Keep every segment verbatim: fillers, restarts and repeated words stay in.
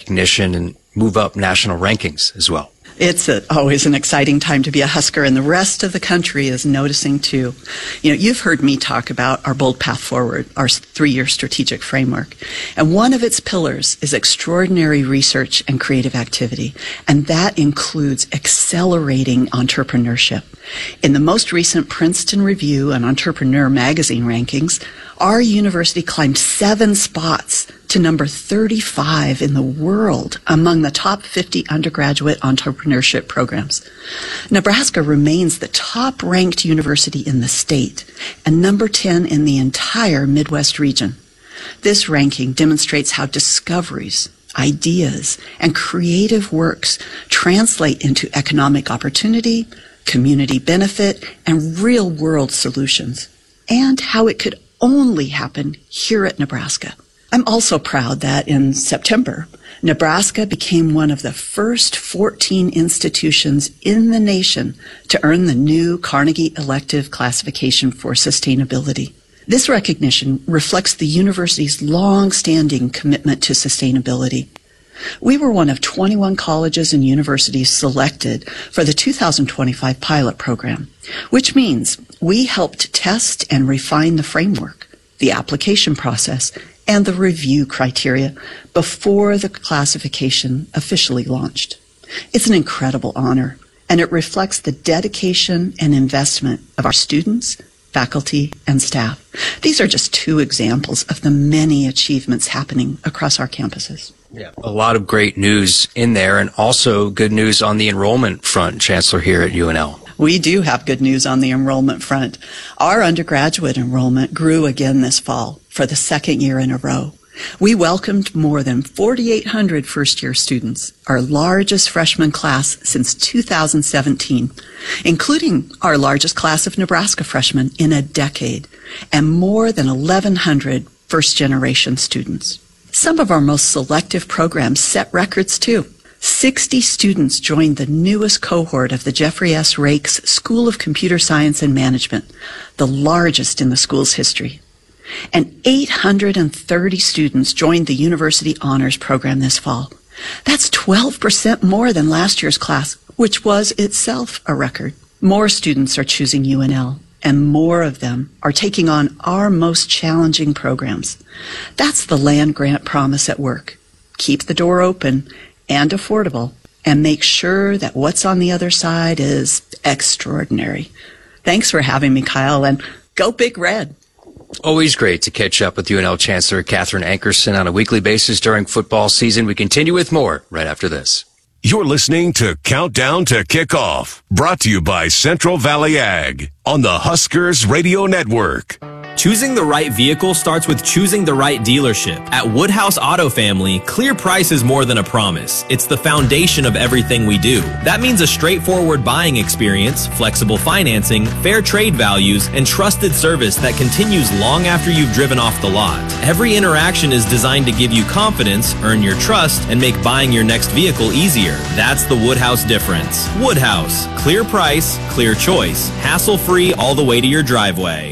recognition and move up national rankings as well. It's a, always an exciting time to be a Husker, and the rest of the country is noticing too. You know, you've heard me talk about our Bold Path Forward, our three-year strategic framework. And one of its pillars is extraordinary research and creative activity. And that includes accelerating entrepreneurship. In the most recent Princeton Review and Entrepreneur magazine rankings, our university climbed seven spots to number thirty-five in the world among the top fifty undergraduate entrepreneurship programs. Nebraska remains the top-ranked university in the state and number ten in the entire Midwest region. This ranking demonstrates how discoveries, ideas, and creative works translate into economic opportunity, community benefit, and real-world solutions, and how it could only happen here at Nebraska. I'm also proud that in September, Nebraska became one of the first fourteen institutions in the nation to earn the new Carnegie Elective Classification for Sustainability. This recognition reflects the university's long-standing commitment to sustainability. We were one of twenty-one colleges and universities selected for the two thousand twenty-five pilot program, which means we helped test and refine the framework, the application process, and the review criteria before the classification officially launched. It's an incredible honor, and it reflects the dedication and investment of our students, faculty, and staff. These are just two examples of the many achievements happening across our campuses. Yeah, a lot of great news in there, and also good news on the enrollment front, Chancellor, here at U N L. We do have good news on the enrollment front. Our undergraduate enrollment grew again this fall for the second year in a row. We welcomed more than forty-eight hundred first-year students, our largest freshman class since two thousand seventeen, including our largest class of Nebraska freshmen in a decade, and more than eleven hundred first-generation students. Some of our most selective programs set records, too. sixty students joined the newest cohort of the Jeffrey S. Rakes School of Computer Science and Management, the largest in the school's history. And eight hundred thirty students joined the University Honors Program this fall. That's twelve percent more than last year's class, which was itself a record. More students are choosing U N L, and more of them are taking on our most challenging programs. That's the land-grant promise at work. Keep the door open and affordable, and make sure that what's on the other side is extraordinary. Thanks for having me, Kyle, and go Big Red. Always great to catch up with U N L Chancellor Katherine Ankerson on a weekly basis during football season. We continue with more right after this. You're listening to Countdown to Kickoff, brought to you by Central Valley Ag on the Huskers Radio Network. Choosing the right vehicle starts with choosing the right dealership. At Woodhouse Auto Family, clear price is more than a promise. It's the foundation of everything we do. That means a straightforward buying experience, flexible financing, fair trade values, and trusted service that continues long after you've driven off the lot. Every interaction is designed to give you confidence, earn your trust, and make buying your next vehicle easier. That's the Woodhouse difference. Woodhouse. Clear price, clear choice. Hassle-free all the way to your driveway.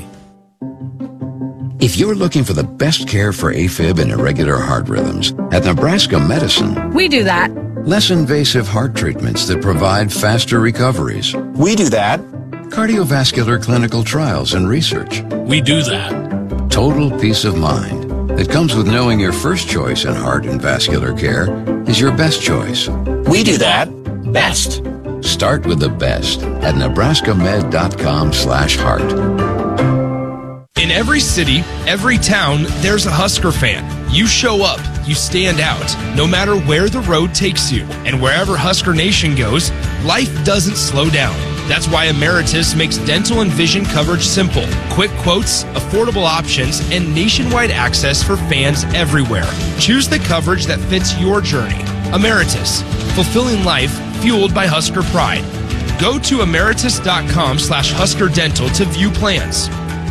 If you're looking for the best care for AFib and irregular heart rhythms, at Nebraska Medicine, we do that. Less invasive heart treatments that provide faster recoveries. We do that. Cardiovascular clinical trials and research. We do that. Total peace of mind that comes with knowing your first choice in heart and vascular care is your best choice. We do that. Best. Start with the best at nebraskamed.com slash heart. In every city, every town, there's a Husker fan. You show up, you stand out, no matter where the road takes you. And wherever Husker Nation goes, life doesn't slow down. That's why Emeritus makes dental and vision coverage simple. Quick quotes, affordable options, and nationwide access for fans everywhere. Choose the coverage that fits your journey. Emeritus, fulfilling life fueled by Husker pride. Go to emeritus.com slash Husker Dental to view plans.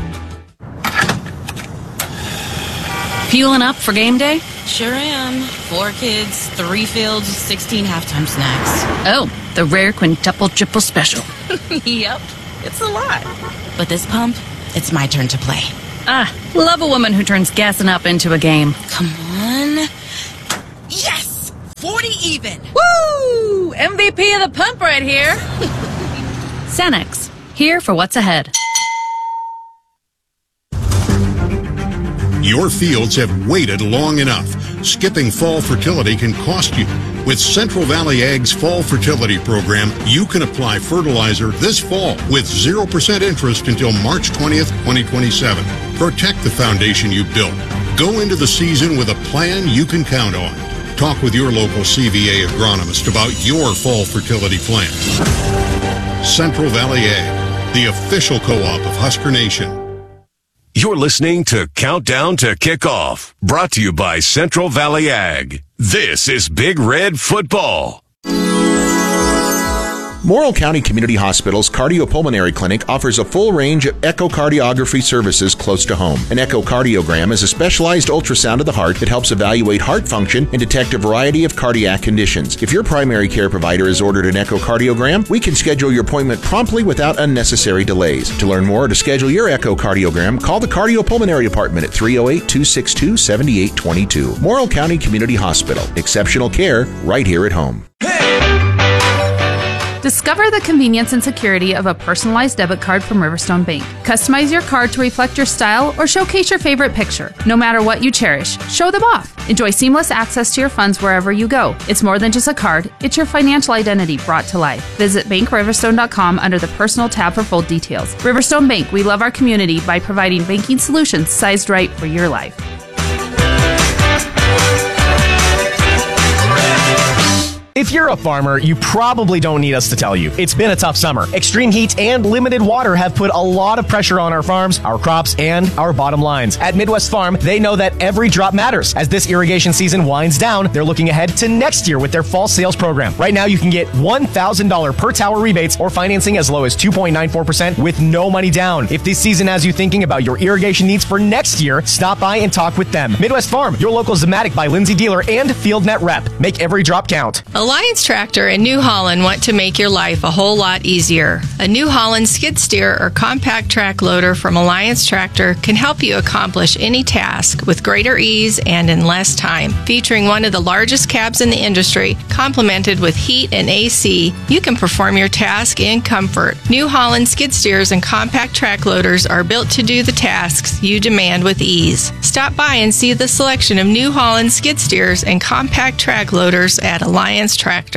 Fueling up for game day? Sure am. Four kids, three fields, sixteen halftime snacks. Oh, the rare quintuple triple special. Yep, it's a lot. But this pump, it's my turn to play. Ah, love a woman who turns gassing up into a game. Come on. Yes! forty even. Woo! M V P of the pump right here. Cenex, here for what's ahead. Your fields have waited long enough. Skipping fall fertility can cost you. With Central Valley Ag's Fall Fertility Program, you can apply fertilizer this fall with zero percent interest until March twentieth, twenty twenty-seven. Protect the foundation you built. Go into the season with a plan you can count on. Talk with your local C V A agronomist about your fall fertility plan. Central Valley Ag, the official co-op of Husker Nation. You're listening to Countdown to Kickoff, brought to you by Central Valley Ag. This is Big Red Football. Morrill County Community Hospital's Cardiopulmonary Clinic offers a full range of echocardiography services close to home. An echocardiogram is a specialized ultrasound of the heart that helps evaluate heart function and detect a variety of cardiac conditions. If your primary care provider has ordered an echocardiogram, we can schedule your appointment promptly without unnecessary delays. To learn more or to schedule your echocardiogram, call the Cardiopulmonary Department at three oh eight, two six two, seven eight two two. Morrill County Community Hospital. Exceptional care right here at home. Discover the convenience and security of a personalized debit card from Riverstone Bank. Customize your card to reflect your style or showcase your favorite picture. No matter what you cherish, show them off. Enjoy seamless access to your funds wherever you go. It's more than just a card, it's your financial identity brought to life. Visit bank riverstone dot com under the Personal tab for full details. Riverstone Bank, we love our community by providing banking solutions sized right for your life. If you're a farmer, you probably don't need us to tell you. It's been a tough summer. Extreme heat and limited water have put a lot of pressure on our farms, our crops, and our bottom lines. At Midwest Farm, they know that every drop matters. As this irrigation season winds down, they're looking ahead to next year with their fall sales program. Right now, you can get one thousand dollars per tower rebates or financing as low as two point nine four percent with no money down. If this season has you thinking about your irrigation needs for next year, stop by and talk with them. Midwest Farm, your local Zematic by Lindsay dealer and FieldNet rep. Make every drop count. Alliance Tractor and New Holland want to make your life a whole lot easier. A New Holland skid steer or compact track loader from Alliance Tractor can help you accomplish any task with greater ease and in less time. Featuring one of the largest cabs in the industry, complemented with heat and A C, you can perform your task in comfort. New Holland skid steers and compact track loaders are built to do the tasks you demand with ease. Stop by and see the selection of New Holland skid steers and compact track loaders at Alliance Tractor.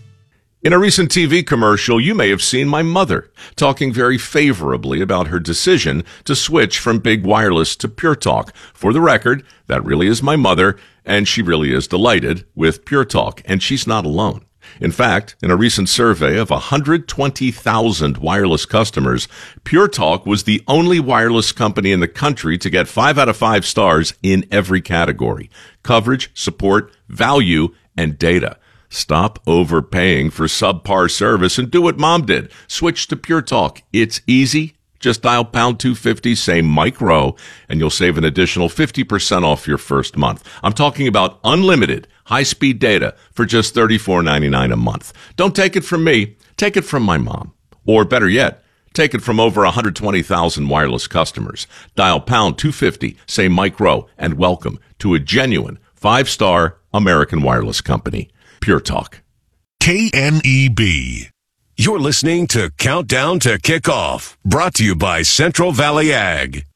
In a recent T V commercial, you may have seen my mother talking very favorably about her decision to switch from Big Wireless to Pure Talk. For the record, that really is my mother, and she really is delighted with Pure Talk, and she's not alone. In fact, in a recent survey of one hundred twenty thousand wireless customers, Pure Talk was the only wireless company in the country to get five out of five stars in every category: coverage, support, value, and data. Stop overpaying for subpar service and do what Mom did. Switch to Pure Talk. It's easy. Just dial pound two fifty, say Mike Rowe, and you'll save an additional fifty percent off your first month. I'm talking about unlimited high-speed data for just thirty-four ninety-nine a month. Don't take it from me. Take it from my mom. Or better yet, take it from over one hundred twenty thousand wireless customers. Dial pound two fifty, say Mike Rowe, and welcome to a genuine five-star American wireless company. Pure Talk. K N E B. You're listening to Countdown to Kickoff, brought to you by Central Valley Ag.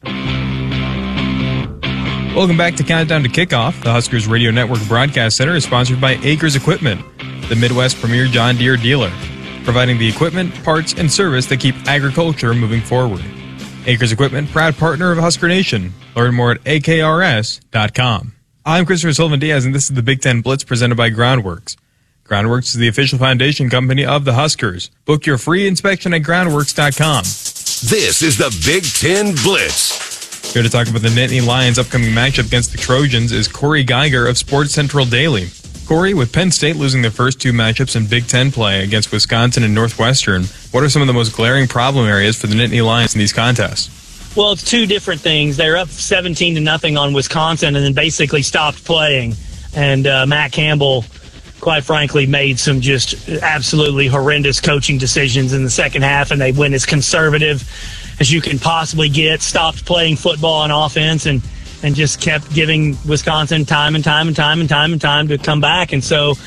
Welcome back to Countdown to Kickoff. The Huskers Radio Network Broadcast Center is sponsored by Acres Equipment, the Midwest premier John Deere dealer, providing the equipment, parts, and service that keep agriculture moving forward. Acres Equipment, proud partner of Husker Nation. Learn more at A K R S dot com. I'm Christopher Sullivan Diaz, and this is the Big Ten Blitz presented by Groundworks. Groundworks is the official foundation company of the Huskers. Book your free inspection at groundworks dot com. This is the Big Ten Blitz. Here to talk about the Nittany Lions' upcoming matchup against the Trojans is Corey Geiger of Sports Central Daily. Corey, with Penn State losing their first two matchups in Big Ten play against Wisconsin and Northwestern, what are some of the most glaring problem areas for the Nittany Lions in these contests? Well, it's two different things. They're up seventeen to nothing on Wisconsin and then basically stopped playing. And uh, Matt Campbell, quite frankly, made some just absolutely horrendous coaching decisions in the second half, and they went as conservative as you can possibly get, stopped playing football on offense, and, and just kept giving Wisconsin time and time and time and time and time to come back. And so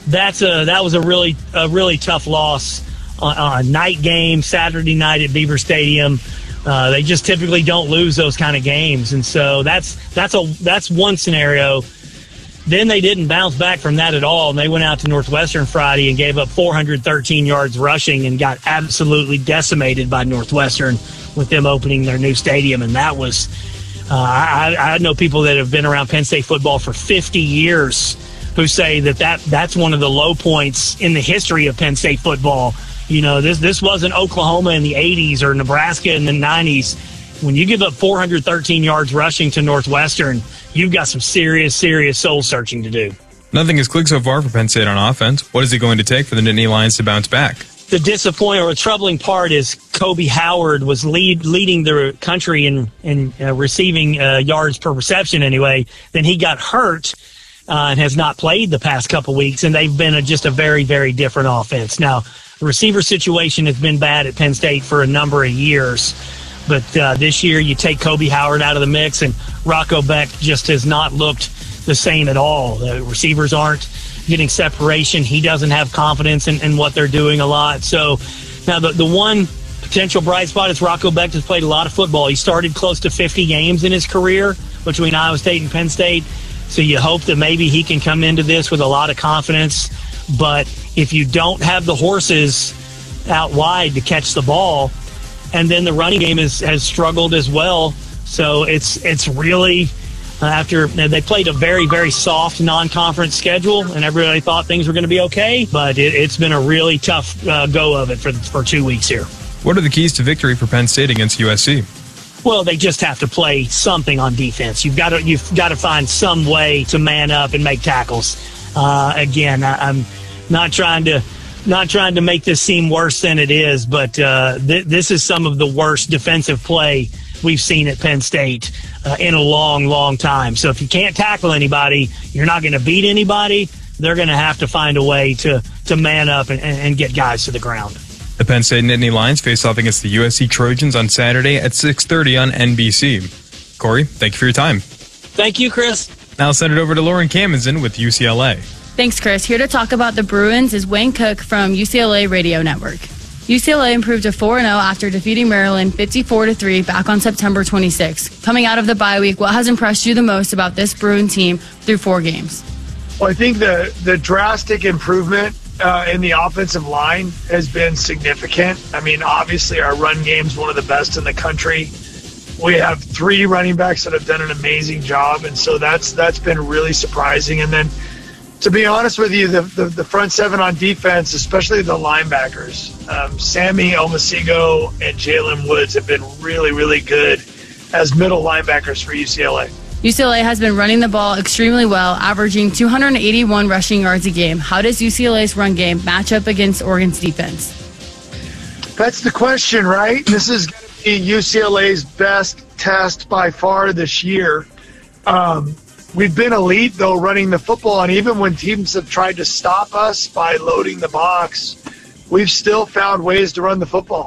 that's a that was a really a really tough loss on, on a night game Saturday night at Beaver Stadium. Uh, they just typically don't lose those kind of games, and so that's that's a that's one scenario. Then they didn't bounce back from that at all, and they went out to Northwestern Friday and gave up four hundred thirteen yards rushing and got absolutely decimated by Northwestern with them opening their new stadium. And that was, uh, I, I know people that have been around Penn State football for fifty years who say that, that that's one of the low points in the history of Penn State football. You know, this this wasn't Oklahoma in the eighties or Nebraska in the nineties. When you give up four hundred thirteen yards rushing to Northwestern, you've got some serious, serious soul-searching to do. Nothing has clicked so far for Penn State on offense. What is it going to take for the Nittany Lions to bounce back? The disappointing or the troubling part is Kobe Howard was lead, leading the country in, in uh, receiving uh, yards per reception anyway. Then he got hurt uh, and has not played the past couple weeks, and they've been a, just a very, very different offense. Now, the receiver situation has been bad at Penn State for a number of years. But uh, this year, you take Kobe Howard out of the mix, and Rocco Beck just has not looked the same at all. The receivers aren't getting separation. He doesn't have confidence in, in what they're doing a lot. So now the, the one potential bright spot is Rocco Beck has played a lot of football. He started close to fifty games in his career between Iowa State and Penn State. So you hope that maybe he can come into this with a lot of confidence. But if you don't have the horses out wide to catch the ball, and then the running game is, has struggled as well. So it's it's really, uh, after they played a very, very soft non-conference schedule, and everybody thought things were going to be okay, but it, it's been a really tough uh, go of it for, for two weeks here. What are the keys to victory for Penn State against U S C? Well, they just have to play something on defense. You've got to you've got to find some way to man up and make tackles. Uh, again, I, I'm not trying to not trying to make this seem worse than it is, but uh, th- this is some of the worst defensive play we've seen at Penn State uh, in a long, long time. So if you can't tackle anybody, you're not going to beat anybody. They're going to have to find a way to to man up and, and get guys to the ground. The Penn State Nittany Lions face off against the U S C Trojans on Saturday at six thirty on N B C. Corey, thank you for your time. Thank you, Chris. Now I'll send it over to Lauren Kamenzen with U C L A. Thanks, Chris. Here to talk about the Bruins is Wayne Cook from U C L A Radio Network. U C L A improved to four and oh after defeating Maryland fifty-four to three back on September twenty-sixth. Coming out of the bye week, what has impressed you the most about this Bruin team through four games? Well, I think the, the drastic improvement uh, in the offensive line has been significant. I mean, obviously our run game is one of the best in the country. We have three running backs that have done an amazing job, and so that's that's been really surprising. And then, to be honest with you, the, the, the front seven on defense, especially the linebackers, um, Sammy Omasigo and Jalen Woods have been really, really good as middle linebackers for U C L A. U C L A has been running the ball extremely well, averaging two hundred eighty-one rushing yards a game. How does U C L A's run game match up against Oregon's defense? That's the question, right? This is going to be U C L A's best test by far this year. Um, We've been elite, though, running the football, and even when teams have tried to stop us by loading the box, we've still found ways to run the football.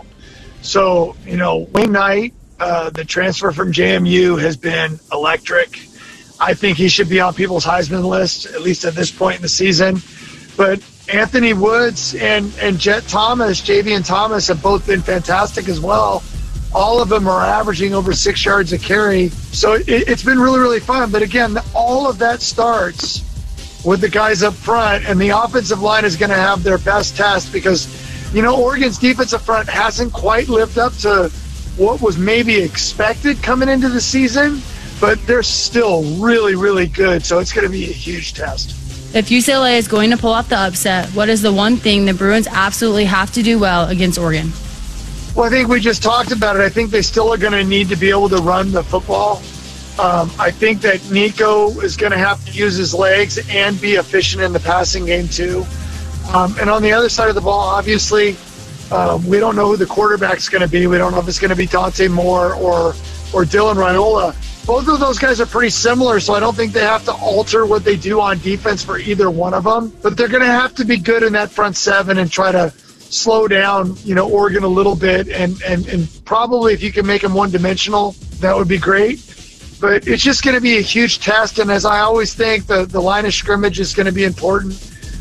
So, you know, Wayne Knight, uh, the transfer from J M U, has been electric. I think he should be on people's Heisman list, at least at this point in the season. But Anthony Woods and, and Jet Thomas, Javian Thomas, have both been fantastic as well. All of them are averaging over six yards a carry. So it, it's been really, really fun. But again, all of that starts with the guys up front, and the offensive line is going to have their best test because, you know, Oregon's defensive front hasn't quite lived up to what was maybe expected coming into the season, but they're still really, really good. So it's going to be a huge test. If U C L A is going to pull off the upset, what is the one thing the Bruins absolutely have to do well against Oregon? Well, I think we just talked about it. I think they still are going to need to be able to run the football. Um, I think that Nico is going to have to use his legs and be efficient in the passing game too. Um, and on the other side of the ball, obviously, um, we don't know who the quarterback's going to be. We don't know if it's going to be Dante Moore or or Dylan Raiola. Both of those guys are pretty similar, so I don't think they have to alter what they do on defense for either one of them. But they're going to have to be good in that front seven and try to slow down, you know, Oregon a little bit, and, and, and probably if you can make them one-dimensional, that would be great. But it's just going to be a huge test, and as I always think, the, the line of scrimmage is going to be important.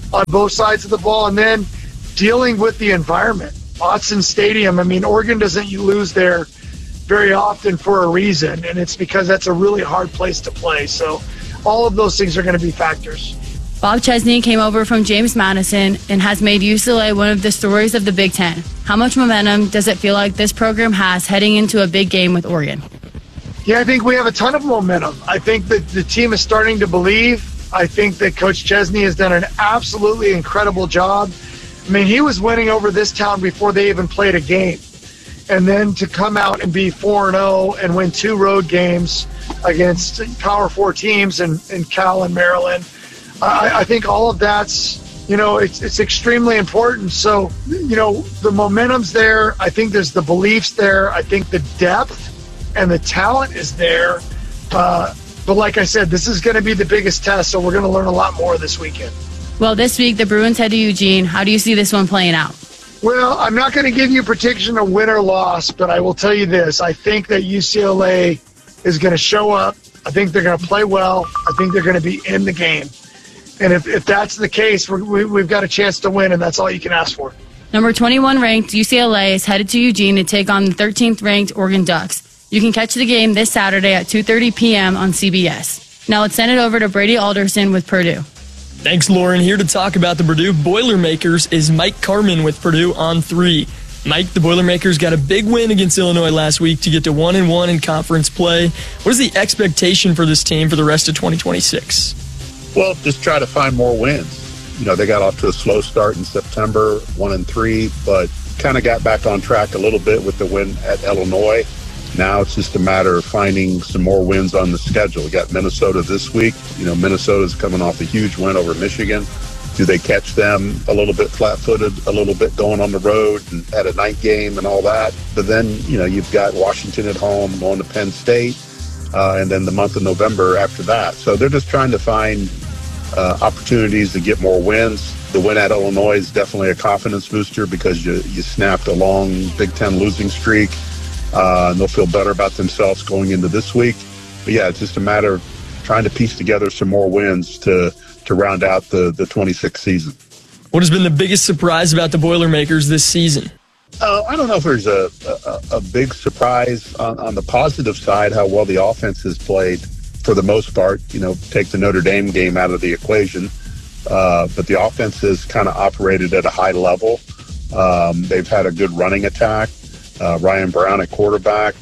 on both sides of the ball, and then dealing with the environment. Autzen Stadium, I mean, Oregon doesn't lose there very often for a reason, and it's because that's a really hard place to play. So all of those things are going to be factors. Bob Chesney came over from James Madison and has made U C L A one of the stories of the Big Ten. How much momentum does it feel like this program has heading into a big game with Oregon? Yeah, I think we have a ton of momentum. I think that the team is starting to believe. I think that Coach Chesney has done an absolutely incredible job. I mean, he was winning over this town before they even played a game. And then to come out and be four and oh and win two road games against Power Four teams in, in Cal and Maryland, I, I think all of that's, you know, it's it's extremely important. So, you know, the momentum's there. I think there's the beliefs there. I think the depth and the talent is there. Uh, but like I said, this is going to be the biggest test, so we're going to learn a lot more this weekend. Well, this week the Bruins head to Eugene. How do you see this one playing out? Well, I'm not going to give you a prediction of win or loss, but I will tell you this. I think that U C L A is going to show up. I think they're going to play well. I think they're going to be in the game. And if, if that's the case, we're, we, we've got a chance to win, and that's all you can ask for. Number twenty-one ranked U C L A is headed to Eugene to take on the thirteenth ranked Oregon Ducks. You can catch the game this Saturday at two thirty p.m. on C B S. Now let's send it over to Brady Alderson with Purdue. Thanks, Lauren. Here to talk about the Purdue Boilermakers is Mike Carmen with Purdue on three. Mike, the Boilermakers got a big win against Illinois last week to get to one and one in conference play. What is the expectation for this team for the rest of twenty twenty-six? Well, just try to find more wins. You know, they got off to a slow start in September, one and three, but kind of got back on track a little bit with the win at Illinois. Now it's just a matter of finding some more wins on the schedule. We got Minnesota this week. You know, Minnesota's coming off a huge win over Michigan. Do they catch them a little bit flat-footed, a little bit going on the road and at a night game and all that? But then, you know, you've got Washington at home, going to Penn State, uh, and then the month of November after that. So they're just trying to find uh, opportunities to get more wins. The win at Illinois is definitely a confidence booster because you, you snapped a long Big Ten losing streak. Uh, and they'll feel better about themselves going into this week. But, yeah, it's just a matter of trying to piece together some more wins to to round out the, the twenty-six season. What has been the biggest surprise about the Boilermakers this season? Uh, I don't know if there's a, a, a big surprise on, on the positive side, how well the offense has played for the most part. You know, take the Notre Dame game out of the equation. Uh, but the offense has kind of operated at a high level. Um, they've had a good running attack. Uh, Ryan Brown at quarterback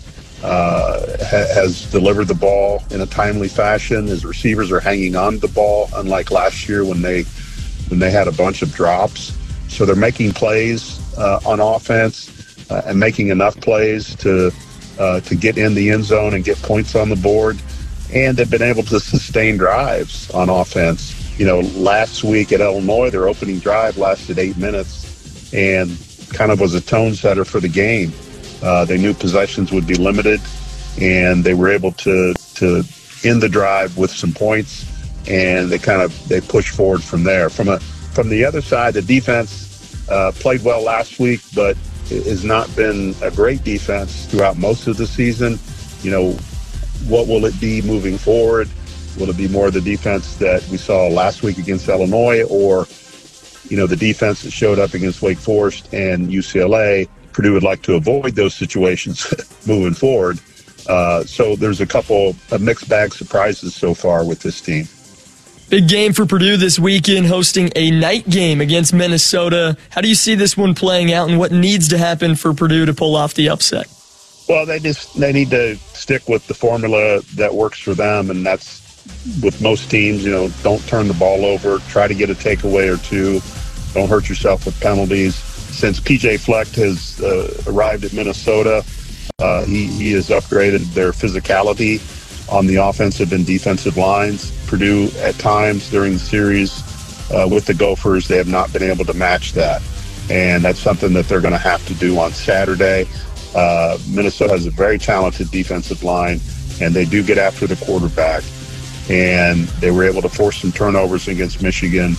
uh, ha- has delivered the ball in a timely fashion. His receivers are hanging on to the ball, unlike last year when they when they had a bunch of drops. So they're making plays uh, on offense uh, and making enough plays to uh, to get in the end zone and get points on the board. And they've been able to sustain drives on offense. You know, last week at Illinois, their opening drive lasted eight minutes and kind of was a tone setter for the game. Uh, they knew possessions would be limited, and they were able to to end the drive with some points, and they kind of they pushed forward from there. From a from the other side, the defense uh, played well last week, but it has not been a great defense throughout most of the season. You know, what will it be moving forward? Will it be more of the defense that we saw last week against Illinois, or you know, the defense that showed up against Wake Forest and U C L A? Purdue would like to avoid those situations moving forward. Uh, so there's a couple of mixed bag surprises so far with this team. Big game for Purdue this weekend, hosting a night game against Minnesota. How do you see this one playing out, and what needs to happen for Purdue to pull off the upset? Well, they just they need to stick with the formula that works for them, and that's with most teams. You know, don't turn the ball over. Try to get a takeaway or two. Don't hurt yourself with penalties. Since P J Fleck has uh, arrived at Minnesota, uh, he, he has upgraded their physicality on the offensive and defensive lines. Purdue, at times during the series uh, with the Gophers, they have not been able to match that. And that's something that they're going to have to do on Saturday. Uh, Minnesota has a very talented defensive line, and they do get after the quarterback. And they were able to force some turnovers against Michigan,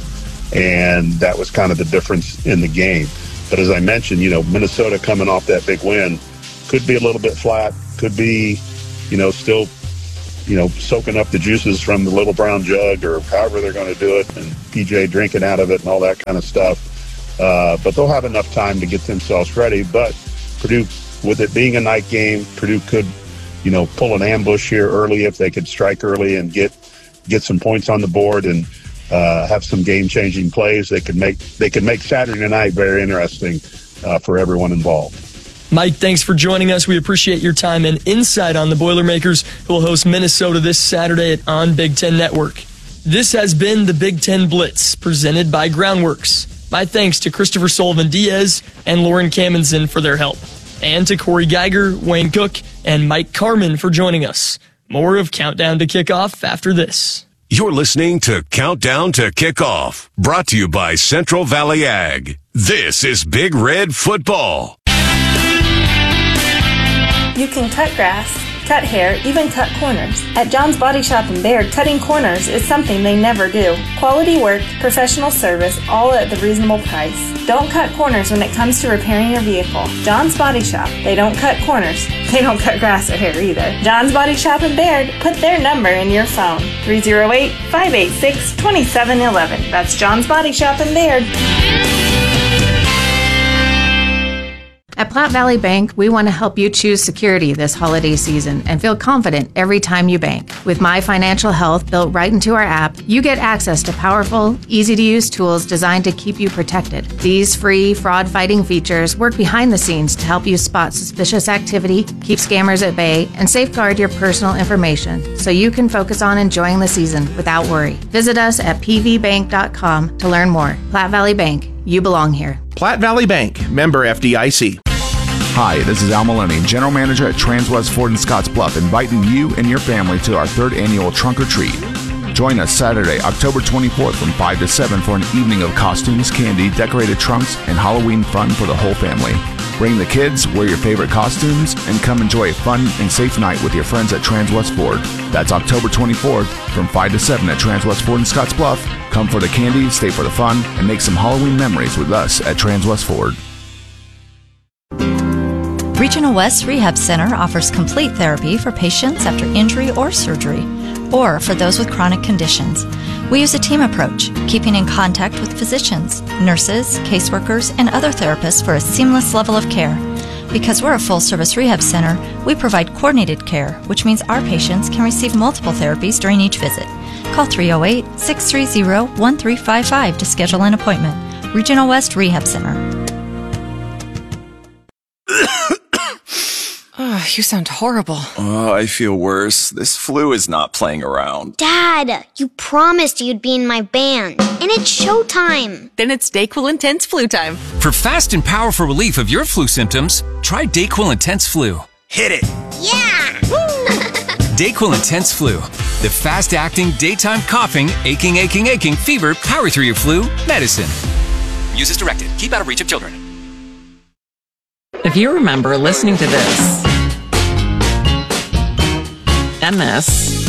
and that was kind of the difference in the game. But as I mentioned, you know, Minnesota coming off that big win could be a little bit flat, could be, you know, still you know, soaking up the juices from the little brown jug or however they're going to do it, and P J drinking out of it and all that kind of stuff. Uh, but they'll have enough time to get themselves ready. But Purdue, with it being a night game, Purdue could, you know, pull an ambush here early if they could strike early and get get some points on the board and uh, have some game-changing plays. They could make they could make Saturday night very interesting uh, for everyone involved. Mike, thanks for joining us. We appreciate your time and insight on the Boilermakers, who will host Minnesota this Saturday at On Big Ten Network. This has been the Big Ten Blitz, presented by Groundworks. My thanks to Christopher Sullivan-Diaz and Lauren Kamenson for their help, and to Corey Geiger, Wayne Cook, and Mike Carmen for joining us. More of Countdown to Kickoff after this. You're listening to Countdown to Kickoff, brought to you by Central Valley Ag. This is Big Red Football. You can cut grass, cut hair, even cut corners. At John's Body Shop in Baird, cutting corners is something they never do. Quality work, professional service, all at the reasonable price. Don't cut corners when it comes to repairing your vehicle. John's Body Shop. They don't cut corners. They don't cut grass or hair either. John's Body Shop in Baird. Put their number in your phone. three oh eight, five eight six, two seven one one. That's John's Body Shop in Baird. At Platte Valley Bank, we want to help you choose security this holiday season and feel confident every time you bank. With My Financial Health built right into our app, you get access to powerful, easy-to-use tools designed to keep you protected. These free, fraud-fighting features work behind the scenes to help you spot suspicious activity, keep scammers at bay, and safeguard your personal information so you can focus on enjoying the season without worry. Visit us at p v bank dot com to learn more. Platte Valley Bank, you belong here. Platte Valley Bank, member F D I C. Hi, this is Al Maloney, General Manager at Transwest Ford in Scottsbluff, inviting you and your family to our third annual Trunk or Treat. Join us Saturday, October twenty-fourth from five to seven for an evening of costumes, candy, decorated trunks, and Halloween fun for the whole family. Bring the kids, wear your favorite costumes, and come enjoy a fun and safe night with your friends at Transwest Ford. That's October twenty-fourth from five to seven at Transwest Ford in Scottsbluff. Come for the candy, stay for the fun, and make some Halloween memories with us at Transwest Ford. Regional West Rehab Center offers complete therapy for patients after injury or surgery, or for those with chronic conditions. We use a team approach, keeping in contact with physicians, nurses, caseworkers, and other therapists for a seamless level of care. Because we're a full-service rehab center, we provide coordinated care, which means our patients can receive multiple therapies during each visit. Call three oh eight, six three zero, one three five five to schedule an appointment. Regional West Rehab Center. Oh, you sound horrible. Oh, I feel worse. This flu is not playing around. Dad, you promised you'd be in my band, and it's showtime. Then it's DayQuil Intense Flu time. For fast and powerful relief of your flu symptoms, try DayQuil Intense Flu. Hit it! Yeah! DayQuil Intense Flu. The fast-acting, daytime coughing, aching, aching, aching, fever, power through your flu medicine. Use as directed. Keep out of reach of children. If you remember listening to this, and this,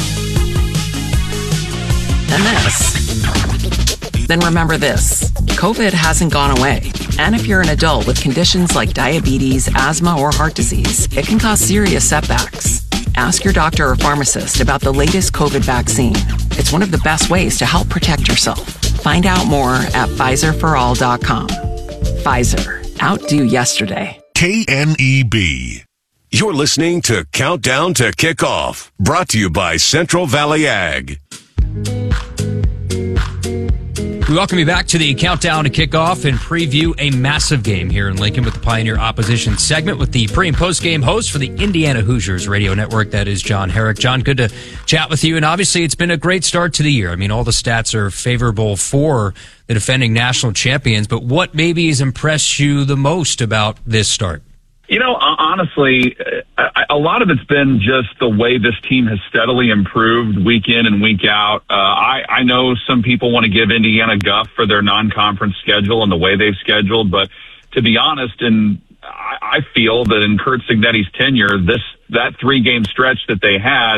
and this, then remember this. COVID hasn't gone away. And if you're an adult with conditions like diabetes, asthma, or heart disease, it can cause serious setbacks. Ask your doctor or pharmacist about the latest COVID vaccine. It's one of the best ways to help protect yourself. Find out more at Pfizer for all dot com. Pfizer. Outdo yesterday. K N E B. You're listening to Countdown to Kickoff, brought to you by Central Valley Ag. We welcome you back to the Countdown to Kickoff and preview a massive game here in Lincoln with the Pioneer Opposition segment with the pre- and post-game host for the Indiana Hoosiers radio network. That is John Herrick. John, good to chat with you. And obviously, it's been a great start to the year. I mean, all the stats are favorable for the defending national champions. But what maybe has impressed you the most about this start? You know, honestly, a lot of it's been just the way this team has steadily improved week in and week out. Uh, I, I know some people want to give Indiana guff for their non-conference schedule and the way they've scheduled, but to be honest, and I, I feel that in Curt Cignetti's tenure, this that three-game stretch that they had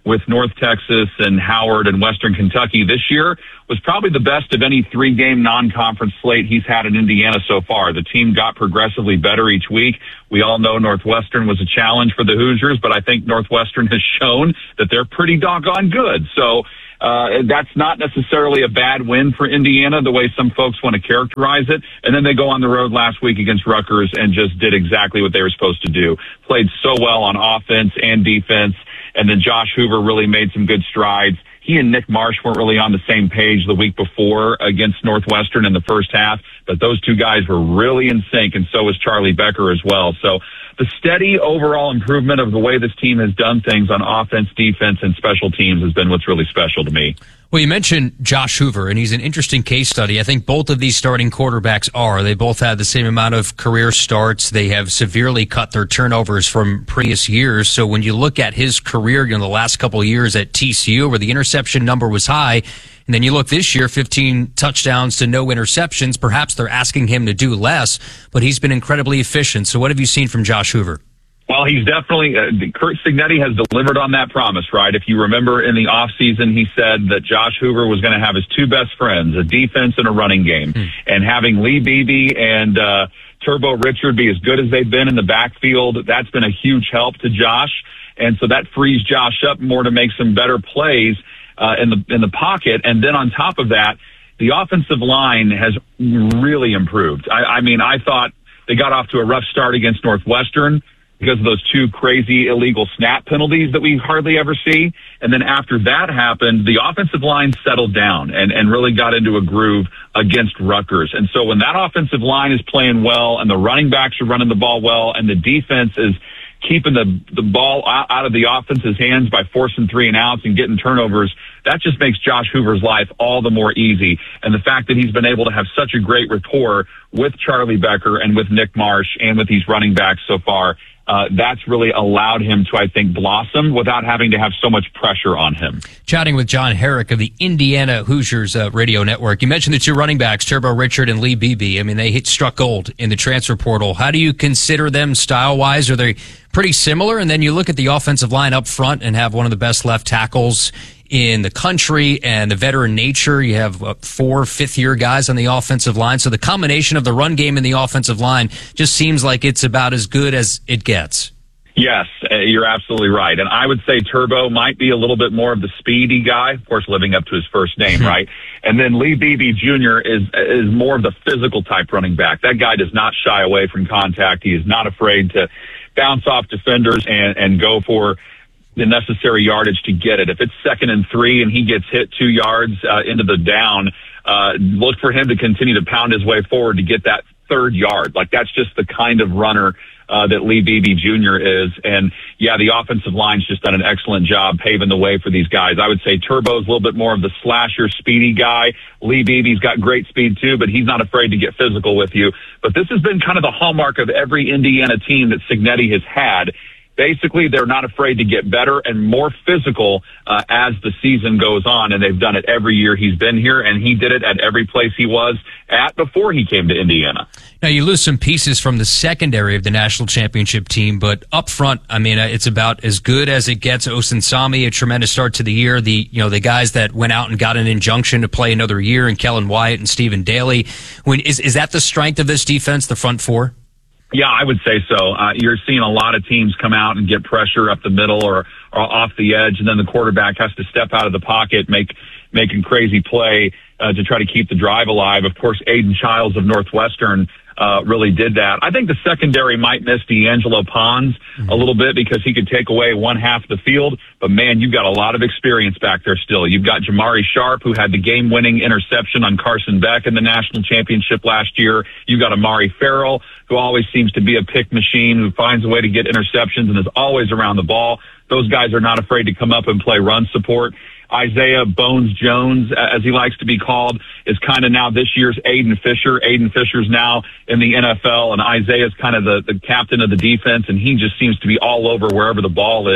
with North Texas and Howard and Western Kentucky this year was probably the best of any three-game non-conference slate he's had in Indiana so far. The team got progressively better each week. We all know Northwestern was a challenge for the Hoosiers, but I think Northwestern has shown that they're pretty doggone good. So uh, that's not necessarily a bad win for Indiana, the way some folks want to characterize it. And then they go on the road last week against Rutgers and just did exactly what they were supposed to do. Played so well on offense and defense. And then Josh Hoover really made some good strides. He and Nick Marsh weren't really on the same page the week before against Northwestern in the first half, but those two guys were really in sync, and so was Charlie Becker as well. So the steady overall improvement of the way this team has done things on offense, defense, and special teams has been what's really special to me. Well, you mentioned Josh Hoover, and he's an interesting case study. I think both of these starting quarterbacks are. They both had the same amount of career starts. They have severely cut their turnovers from previous years. So when you look at his career, you know, the last couple of years at T C U, where the interception number was high, and then you look this year, fifteen touchdowns to no interceptions. Perhaps they're asking him to do less, but he's been incredibly efficient. So what have you seen from Josh Hoover? Well, he's definitely, uh, Curt Cignetti has delivered on that promise, right? If you remember in the offseason, he said that Josh Hoover was going to have his two best friends, a defense and a running game. Hmm. And having Lee Beebe and uh, Turbo Richard be as good as they've been in the backfield, that's been a huge help to Josh. And so that frees Josh up more to make some better plays uh, in the in the pocket. And then on top of that, the offensive line has really improved. I, I mean, I thought they got off to a rough start against Northwestern because of those two crazy illegal snap penalties that we hardly ever see. And then after that happened, the offensive line settled down and, and really got into a groove against Rutgers. And so when that offensive line is playing well and the running backs are running the ball well and the defense is keeping the, the ball out of the offense's hands by forcing three and outs and getting turnovers, that just makes Josh Hoover's life all the more easy. And the fact that he's been able to have such a great rapport with Charlie Becker and with Nick Marsh and with these running backs so far, Uh, that's really allowed him to, I think, blossom without having to have so much pressure on him. Chatting with John Herrick of the Indiana Hoosiers uh, radio network. You mentioned the two running backs, Turbo Richard and Lee Beebe. I mean, they hit struck gold in the transfer portal. How do you consider them style-wise? Are they pretty similar? And then you look at the offensive line up front and have one of the best left tackles in the country and the veteran nature. You have uh, four fifth-year guys on the offensive line. So the combination of the run game and the offensive line just seems like it's about as good as it gets. Yes, uh, you're absolutely right. And I would say Turbo might be a little bit more of the speedy guy, of course, living up to his first name, right? And then Lee Beebe Junior is is more of the physical type running back. That guy does not shy away from contact. He is not afraid to bounce off defenders and, and go for the necessary yardage to get it. If it's second and three and he gets hit two yards uh, into the down, uh, look for him to continue to pound his way forward to get that third yard. Like, that's just the kind of runner uh, that Lee Beebe Junior is. And yeah, the offensive line's just done an excellent job paving the way for these guys. I would say Turbo's a little bit more of the slasher, speedy guy. Lee Beebe's got great speed too, but he's not afraid to get physical with you. But this has been kind of the hallmark of every Indiana team that Cignetti has had. Basically, they're not afraid to get better and more physical uh, as the season goes on, and they've done it every year he's been here, and he did it at every place he was at before he came to Indiana. Now, you lose some pieces from the secondary of the national championship team, but up front, I mean, uh, it's about as good as it gets. Osen Sami, a tremendous start to the year. The you know the guys that went out and got an injunction to play another year, and Kellen Wyatt and Stephen Daly. When is is that the strength of this defense, the front four? Yeah, I would say so. Uh, you're seeing a lot of teams come out and get pressure up the middle or, or off the edge, and then the quarterback has to step out of the pocket, make making crazy play uh, to try to keep the drive alive. Of course, Aiden Childs of Northwestern uh, really did that. I think the secondary might miss D'Angelo Pons mm-hmm. a little bit because he could take away one half of the field. But, man, you've got a lot of experience back there still. You've got Jamari Sharp, who had the game-winning interception on Carson Beck in the national championship last year. You've got Amari Farrell, who always seems to be a pick machine, who finds a way to get interceptions and is always around the ball. Those guys are not afraid to come up and play run support. Isaiah Bones Jones, as he likes to be called, is kind of now this year's Aiden Fisher. Aiden Fisher's now in the N F L, and Isaiah's kind of the, the captain of the defense, and he just seems to be all over wherever the ball is.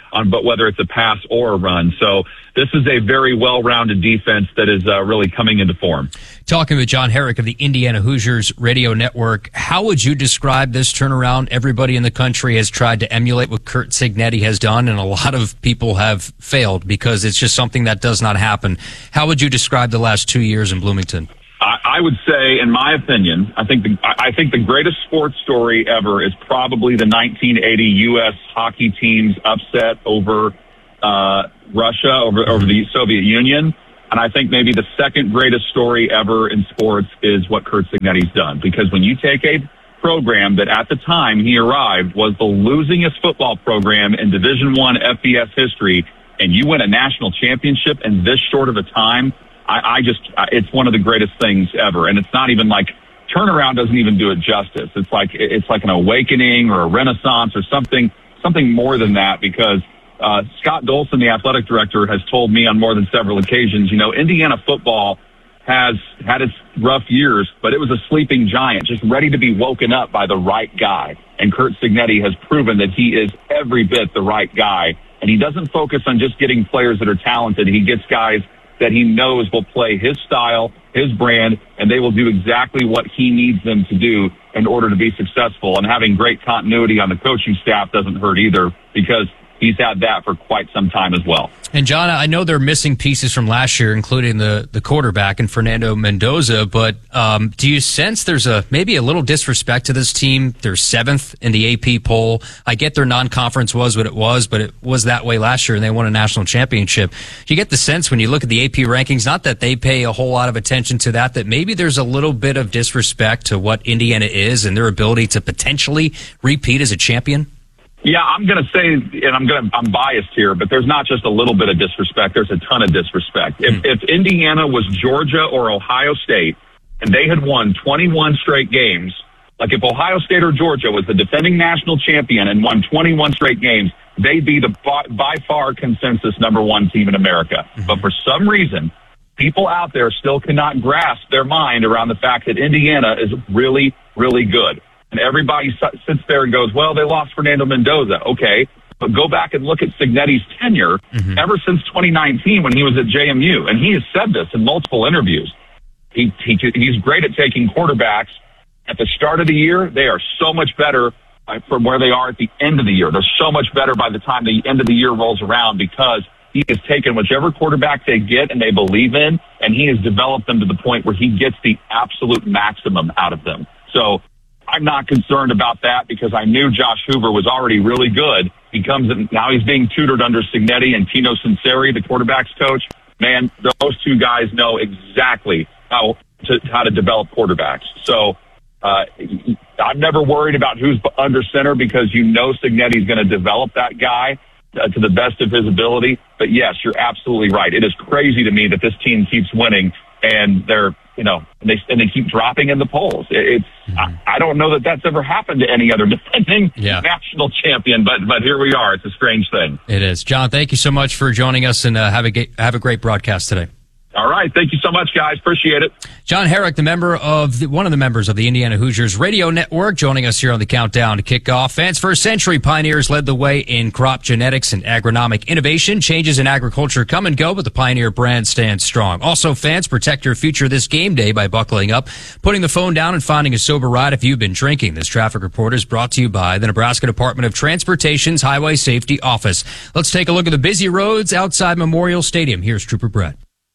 on, but whether it's a pass or a run. So this is a very well-rounded defense that is uh, really coming into form. Talking with John Herrick of the Indiana Hoosiers Radio Network, how would you describe this turnaround? Everybody in the country has tried to emulate what Curt Cignetti has done, and a lot of people have failed because it's just something that does not happen. How would you describe the last two years in Bloomington? I would say, in my opinion, I think the, I think the greatest sports story ever is probably the nineteen eighty U S hockey team's upset over uh, Russia, over, over the Soviet Union. And I think maybe the second greatest story ever in sports is what Curt Cignetti's done. Because when you take a program that at the time he arrived was the losingest football program in Division One F B S history, and you win a national championship in this short of a time, I, I just, it's one of the greatest things ever. And it's not even like, turnaround doesn't even do it justice. It's like, it's like an awakening or a renaissance or something, something more than that, because uh, Scott Dolson, the athletic director, has told me on more than several occasions, you know, Indiana football has had its rough years, but it was a sleeping giant, just ready to be woken up by the right guy. And Curt Cignetti has proven that he is every bit the right guy. And he doesn't focus on just getting players that are talented. He gets guys that he knows will play his style, his brand, and they will do exactly what he needs them to do in order to be successful. And having great continuity on the coaching staff doesn't hurt either, because he's had that for quite some time as well. And John, I know they're missing pieces from last year, including the, the quarterback and Fernando Mendoza, but um, do you sense there's a maybe a little disrespect to this team? They're seventh in the A P poll. I get their non-conference was what it was, but it was that way last year, and they won a national championship. You get the sense when you look at the A P rankings, not that they pay a whole lot of attention to that, that maybe there's a little bit of disrespect to what Indiana is and their ability to potentially repeat as a champion? Yeah, I'm going to say, and I'm going to, I'm biased here, but there's not just a little bit of disrespect. There's a ton of disrespect. If, if Indiana was Georgia or Ohio State and they had won twenty-one straight games, like if Ohio State or Georgia was the defending national champion and won twenty-one straight games, they'd be the by, by far consensus number one team in America. Mm-hmm. But for some reason, people out there still cannot grasp their mind around the fact that Indiana is really, really good. And everybody sits there and goes, well, they lost Fernando Mendoza. Okay, but go back and look at Cignetti's tenure mm-hmm. ever since twenty nineteen when he was at J M U. And he has said this in multiple interviews. He, he He's great at taking quarterbacks. At the start of the year, they are so much better from where they are at the end of the year. They're so much better by the time the end of the year rolls around, because he has taken whichever quarterback they get and they believe in, and he has developed them to the point where he gets the absolute maximum out of them. So I'm not concerned about that, because I knew Josh Hoover was already really good. He comes in, now he's being tutored under Cignetti and Tino Sinceri, the quarterback's coach. Man, those two guys know exactly how to, how to develop quarterbacks. So, uh, I'm never worried about who's under center, because you know Cignetti's going to develop that guy uh, to the best of his ability. But yes, you're absolutely right. It is crazy to me that this team keeps winning and they're, you know, and they, and they keep dropping in the polls. It's, mm-hmm. I, I don't know that that's ever happened to any other defending yeah. national champion, but, but here we are. It's a strange thing. It is. John, thank you so much for joining us, and uh, have a, have a great broadcast today. All right. Thank you so much, guys. Appreciate it. John Herrick, the member of the, one of the members of the Indiana Hoosiers Radio Network, joining us here on the countdown to kickoff. Fans for a century, Pioneers led the way in crop genetics and agronomic innovation. Changes in agriculture come and go, but the Pioneer brand stands strong. Also, fans, protect your future this game day by buckling up, putting the phone down, and finding a sober ride if you've been drinking. This traffic report is brought to you by the Nebraska Department of Transportation's Highway Safety Office. Let's take a look at the busy roads outside Memorial Stadium. Here's Trooper Brett.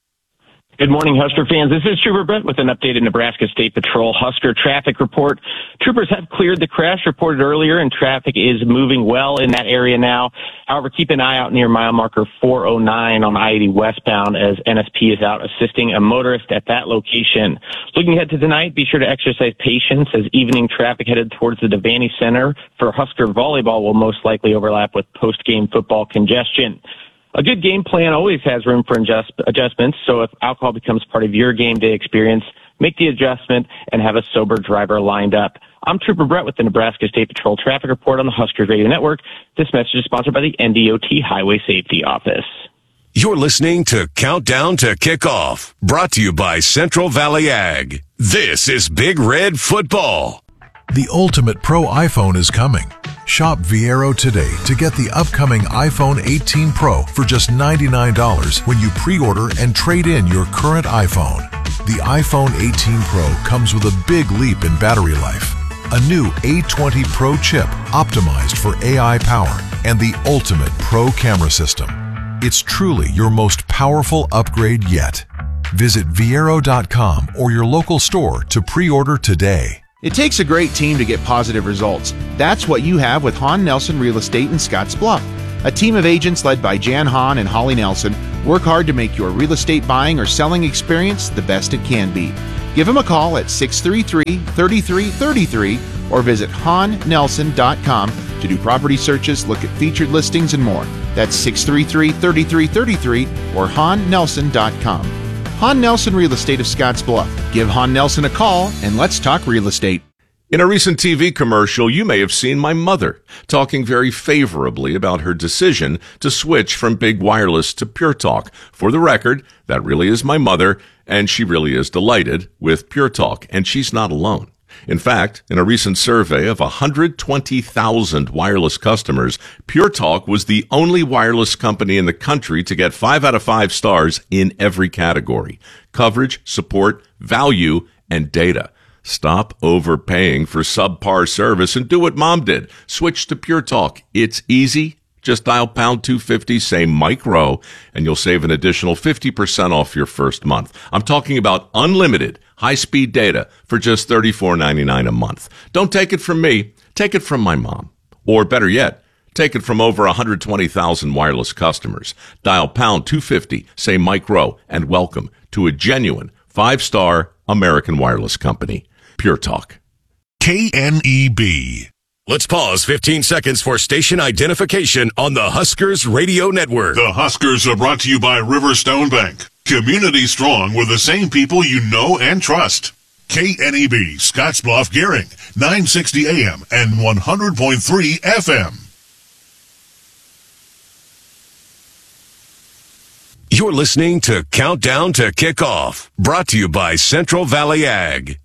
Good morning, Husker fans. This is Trooper Brett with an updated Nebraska State Patrol Husker traffic report. Troopers have cleared the crash reported earlier, and traffic is moving well in that area now. However, keep an eye out near mile marker four oh nine on I eighty westbound, as N S P is out assisting a motorist at that location. Looking ahead to tonight, be sure to exercise patience, as evening traffic headed towards the Devaney Center for Husker volleyball will most likely overlap with post-game football congestion. A good game plan always has room for adjust, adjustments, so if alcohol becomes part of your game day experience, make the adjustment and have a sober driver lined up. I'm Trooper Brett with the Nebraska State Patrol Traffic Report on the Husker Radio Network. This message is sponsored by the N D O T Highway Safety Office. You're listening to Countdown to Kickoff, brought to you by Central Valley Ag. This is Big Red Football. The ultimate pro iPhone is coming. Shop Viero today to get the upcoming iPhone eighteen Pro for just ninety-nine dollars when you pre-order and trade in your current iPhone. The iPhone eighteen Pro comes with a big leap in battery life. A new A twenty Pro chip optimized for A I power and the ultimate Pro camera system. It's truly your most powerful upgrade yet. Visit Viero dot com or your local store to pre-order today. It takes a great team to get positive results. That's what you have with Hahn Nelson Real Estate in Scotts Bluff. A team of agents led by Jan Hahn and Holly Nelson work hard to make your real estate buying or selling experience the best it can be. Give them a call at six three three, three three three three or visit Hahn Nelson dot com to do property searches, look at featured listings, and more. That's six three three, three three three three or Hahn Nelson dot com. Hahn Nelson Real Estate of Scotts Bluff. Give Hahn Nelson a call and let's talk real estate. In a recent T V commercial, you may have seen my mother talking very favorably about her decision to switch from Big Wireless to Pure Talk. For the record, that really is my mother, and she really is delighted with Pure Talk, and she's not alone. In fact, in a recent survey of one hundred twenty thousand wireless customers, Pure Talk was the only wireless company in the country to get five out of five stars in every category: coverage, support, value, and data. Stop overpaying for subpar service and do what Mom did. Switch to Pure Talk. It's easy. Just dial pound two fifty, say Mike Rowe, and you'll save an additional fifty percent off your first month. I'm talking about unlimited high-speed data for just thirty-four ninety-nine a month. Don't take it from me. Take it from my mom. Or better yet, take it from over one hundred twenty thousand wireless customers. Dial pound two fifty, say Mike Rowe, and welcome to a genuine five-star American wireless company. Pure Talk. K N E B. Let's pause fifteen seconds for station identification on the Huskers Radio Network. The Huskers are brought to you by Riverstone Bank. Community strong with the same people you know and trust. K N E B, Scottsbluff, Gearing, nine sixty A M and one hundred point three F M. You're listening to Countdown to Kickoff, brought to you by Central Valley Ag.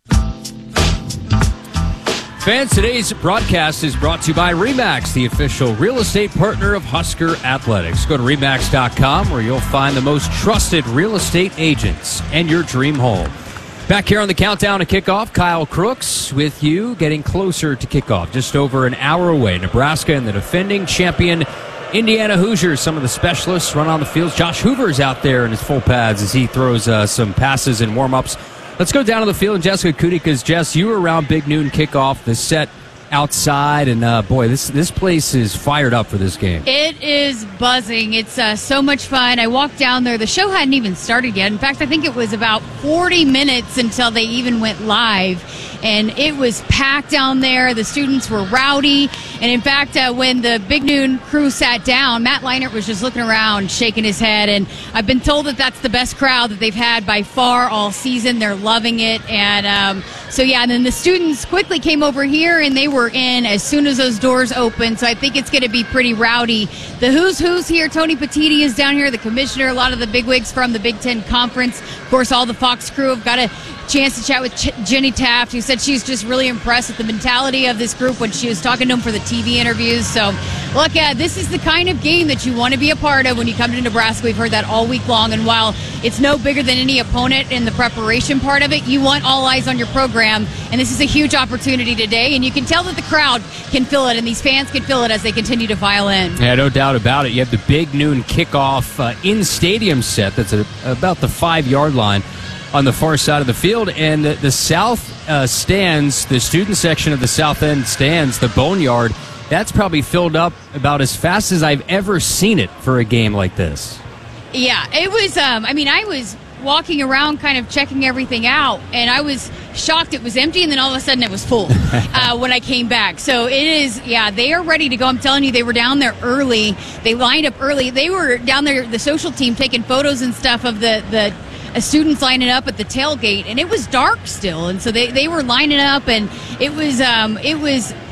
Fans, today's broadcast is brought to you by RE/MAX, the official real estate partner of Husker Athletics. Go to remax dot com where you'll find the most trusted real estate agents and your dream home. Back here on the Countdown to Kickoff, Kyle Crooks with you, getting closer to kickoff, just over an hour away. Nebraska and the defending champion Indiana Hoosiers. Some of the specialists run on the fields. Josh Hoover's out there in his full pads as he throws uh, some passes and warm-ups. Let's go down to the field, and Jessica Cootie, because, Jess, you were around Big Noon kickoff, the set outside, and, uh, boy, this this place is fired up for this game. It is buzzing. It's uh, so much fun. I walked down there. The show hadn't even started yet. In fact, I think it was about forty minutes until they even went live, and it was packed down there. The students were rowdy, and, in fact, uh, when the Big Noon crew sat down, Matt Leinart was just looking around, shaking his head, and I've been told that that's the best crowd that they've had by far all season. They're loving it, and um, so, yeah, and then the students quickly came over here, and they were in as soon as those doors opened, so I think it's going to be pretty rowdy. The who's who's here. Tony Petitti is down here, the commissioner, a lot of the bigwigs from the Big Ten Conference. Of course, all the Fox crew have got a chance to chat with Ch- Jenny Taft, who said she's just really impressed with the mentality of this group when she was talking to them for the T V interviews. So, look, uh, this is the kind of game that you want to be a part of when you come to Nebraska. We've heard that all week long, and while it's no bigger than any opponent in the preparation part of it, you want all eyes on your program, and this is a huge opportunity today, and you can tell that the crowd can feel it, and these fans can feel it as they continue to file in. Yeah, no doubt about it. You have the Big Noon kickoff uh, in-stadium set that's at about the five-yard line on the far side of the field, and the, the south uh, stands, the student section of the south end stands, the Boneyard, that's probably filled up about as fast as I've ever seen it for a game like this. Yeah, it was, um, I mean, I was walking around kind of checking everything out, and I was shocked it was empty, and then all of a sudden it was full uh, when I came back. So it is, yeah, they are ready to go. I'm telling you, they were down there early. They lined up early. They were down there, the social team, taking photos and stuff of the, the uh, students lining up at the tailgate, and it was dark still, and so they, they were lining up, and it was, um, it was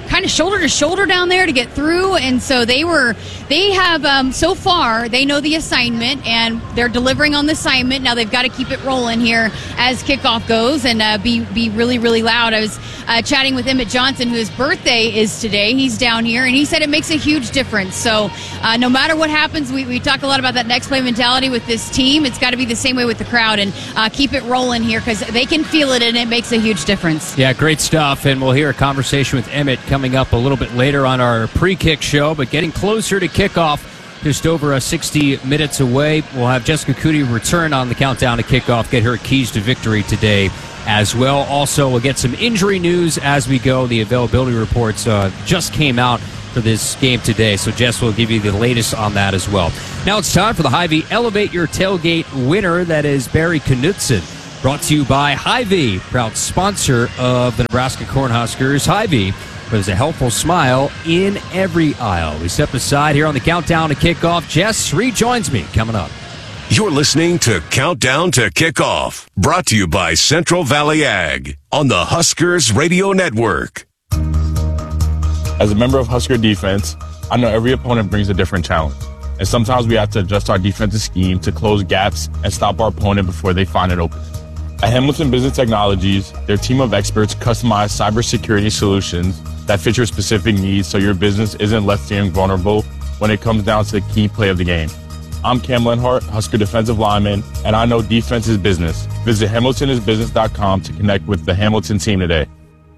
kind of shoulder to shoulder down there to get through. And so they were, they have, um, so far, they know the assignment and they're delivering on the assignment. Now they've got to keep it rolling here as kickoff goes and uh, be, be really, really loud. I was uh, chatting with Emmett Johnson, whose birthday is today. He's down here and he said it makes a huge difference. So uh, no matter what happens, we, we talk a lot about that next play mentality with this team. It's got to be the same way with the crowd and uh, keep it rolling here because they can feel it and it makes a huge difference. Yeah, great stuff. And we'll hear a conversation with Emmett coming up a little bit later on our pre-kick show, but getting closer to kickoff, just over uh, sixty minutes away. We'll have Jessica Cootie return on the countdown to kickoff, get her keys to victory today as well. Also, we'll get some injury news as we go. The availability reports uh, just came out for this game today, so Jess will give you the latest on that as well. Now it's time for the Hy-Vee Elevate Your Tailgate winner. That is Barry Knutson. Brought to you by Hy-Vee, proud sponsor of the Nebraska Cornhuskers. Hy-Vee, there's a helpful smile in every aisle. We step aside here on the countdown to kickoff. Jess rejoins me coming up. You're listening to Countdown to Kickoff, brought to you by Central Valley Ag on the Huskers Radio Network. As a member of Husker defense, I know every opponent brings a different challenge. And sometimes we have to adjust our defensive scheme to close gaps and stop our opponent before they find it open. At Hamilton Business Technologies, their team of experts customize cybersecurity solutions that fit your specific needs so your business isn't left feeling vulnerable when it comes down to the key play of the game. I'm Cam Lenhart, Husker defensive lineman, and I know defense is business. Visit hamilton is business dot com to connect with the Hamilton team today.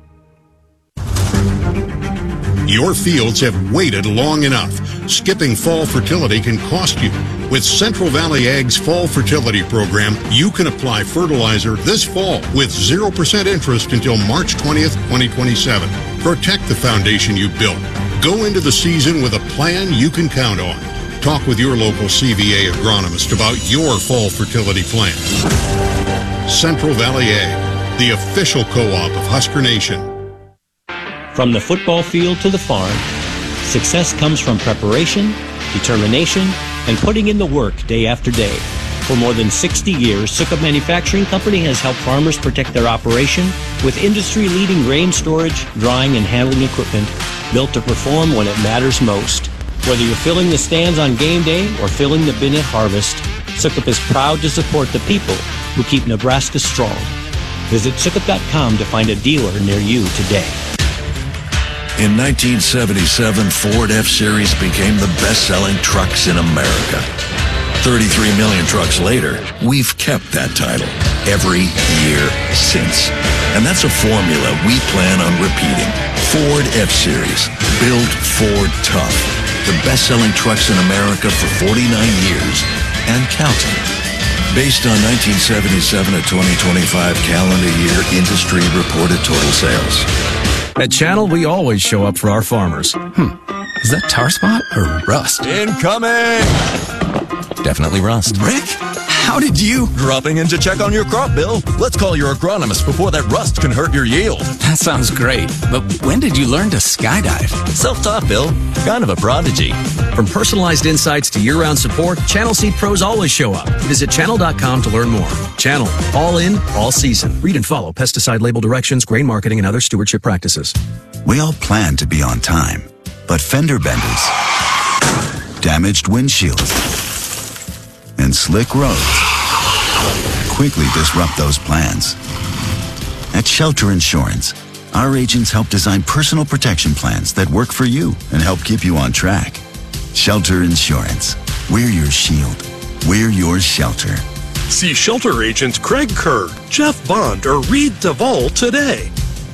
Your fields have waited long enough. Skipping fall fertility can cost you. With Central Valley Ag's Fall Fertility Program, you can apply fertilizer this fall with zero percent interest until March twentieth, twenty twenty-seven. Protect the foundation you built. Go into the season with a plan you can count on. Talk with your local C V A agronomist about your fall fertility plan. Central Valley Ag, the official co-op of Husker Nation. From the football field to the farm, success comes from preparation, determination, and putting in the work day after day. For more than sixty years, Sukup Manufacturing Company has helped farmers protect their operation with industry-leading grain storage, drying, and handling equipment built to perform when it matters most. Whether you're filling the stands on game day or filling the bin at harvest, Sukup is proud to support the people who keep Nebraska strong. Visit sukup dot com to find a dealer near you today. In nineteen seventy-seven, Ford F-Series became the best-selling trucks in America. thirty-three million trucks later, we've kept that title every year since. And that's a formula we plan on repeating. Ford F-Series, built Ford tough. The best-selling trucks in America for forty-nine years and counting. Based on nineteen seventy-seven to twenty twenty-five calendar year industry reported total sales. At Channel, we always show up for our farmers. Hmm, is that tar spot or rust? Incoming! Definitely rust. Rick, how did you? Dropping in to check on your crop, Bill. Let's call your agronomist before that rust can hurt your yield. That sounds great, but when did you learn to skydive? Self-taught, Bill. Kind of a prodigy. From personalized insights to year-round support, Channel Seed pros always show up. Visit channel dot com to learn more. Channel, all in, all season. Read and follow pesticide label directions, grain marketing, and other stewardship practices. We all plan to be on time, but fender benders, damaged windshields, and slick roads quickly disrupt those plans. At Shelter Insurance, our agents help design personal protection plans that work for you and help keep you on track. Shelter Insurance. We're your shield. We're your shelter. See Shelter agents Craig Kerr, Jeff Bond, or Reed Duvall today.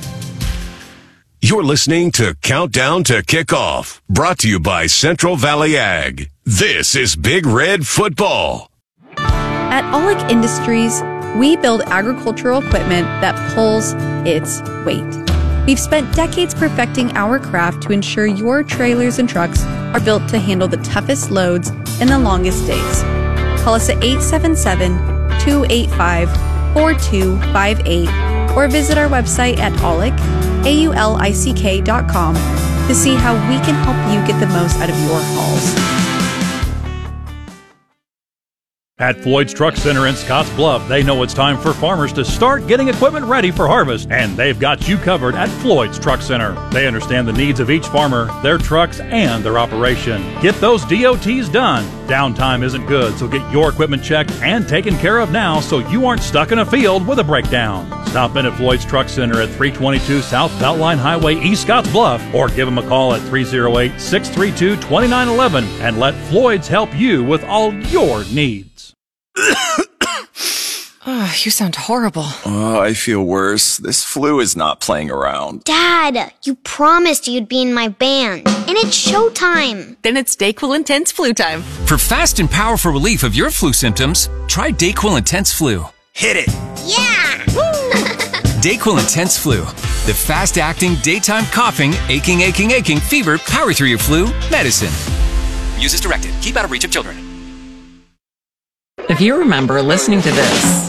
You're listening to Countdown to Kickoff, brought to you by Central Valley Ag. This is Big Red Football. At Aulick Industries, we build agricultural equipment that pulls its weight. We've spent decades perfecting our craft to ensure your trailers and trucks are built to handle the toughest loads and the longest days. Call us at eight seven seven, two eight five, four two five eight or visit our website at aulick, A U L I C K dot com to see how we can help you get the most out of your hauls. At Floyd's Truck Center in Scotts Bluff, they know it's time for farmers to start getting equipment ready for harvest, and they've got you covered at Floyd's Truck Center. They understand the needs of each farmer, their trucks, and their operation. Get those D O Ts done. Downtime isn't good, so get your equipment checked and taken care of now so you aren't stuck in a field with a breakdown. Stop in at Floyd's Truck Center at three twenty-two South Beltline Highway, East Scotts Bluff, or give them a call at three oh eight, six three two, two nine one one and let Floyd's help you with all your needs. Oh, you sound horrible. Oh, I feel worse. This flu is not playing around. Dad, you promised you'd be in my band, and it's showtime. Then it's DayQuil Intense Flu time. For fast and powerful relief of your flu symptoms, try DayQuil Intense Flu. Hit it! Yeah! DayQuil Intense Flu. The fast-acting, daytime coughing, aching, aching, aching, fever, power through your flu medicine. Use as directed. Keep out of reach of children. If you remember listening to this,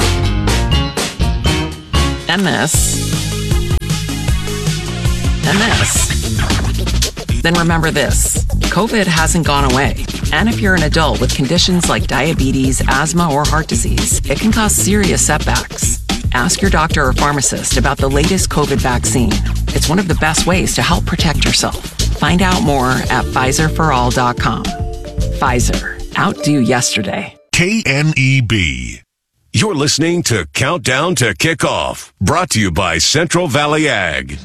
and this, and this, then remember this. COVID hasn't gone away. And if you're an adult with conditions like diabetes, asthma, or heart disease, it can cause serious setbacks. Ask your doctor or pharmacist about the latest COVID vaccine. It's one of the best ways to help protect yourself. Find out more at Pfizer for all dot com. Pfizer. Outdo yesterday. K N E B. You're listening to Countdown to Kickoff, brought to you by Central Valley Ag.